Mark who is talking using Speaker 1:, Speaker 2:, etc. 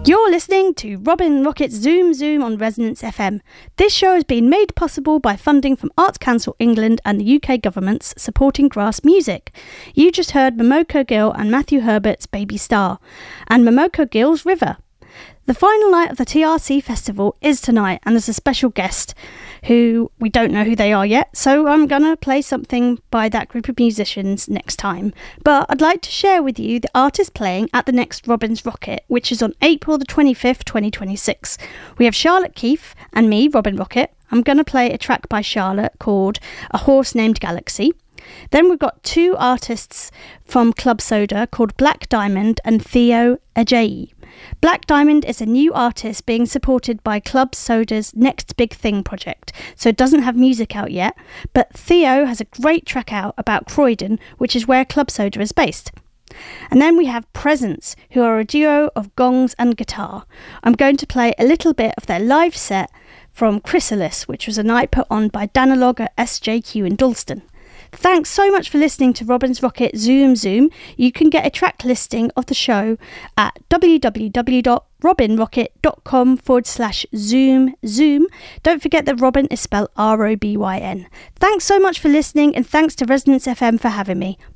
Speaker 1: You're listening to Robin Rocket's Zoom Zoom on Resonance FM. This show has been made possible by funding from Arts Council England and the UK governments supporting grass music. You just heard Momoko Gill and Matthew Herbert's Baby Star, and Momoko Gill's River. The final night of the TRC Festival is tonight, and there's a special guest who we don't know who they are yet, so I'm going to play something by that group of musicians next time. But I'd like to share with you the artist playing at the next Robin's Rocket, which is on April the 25th, 2026. We have Charlotte Keefe and me, Robin Rocket. I'm going to play a track by Charlotte called A Horse Named Galaxy. Then we've got two artists from Club Soda called Black Diamond and Theo Ajayi. Black Diamond is a new artist being supported by Club Soda's Next Big Thing project, so it doesn't have music out yet, but Theo has a great track out about Croydon, which is where Club Soda is based. And then we have Presence, who are a duo of gongs and guitar. I'm going to play a little bit of their live set from Chrysalis, which was a night put on by Danalog at SJQ in Dalston. Thanks so much for listening to Robin's Rocket Zoom Zoom. You can get a track listing of the show at www.robinrocket.com/zoom zoom. Don't forget that Robin is spelled ROBYN. Thanks so much for listening, and thanks to Resonance FM for having me.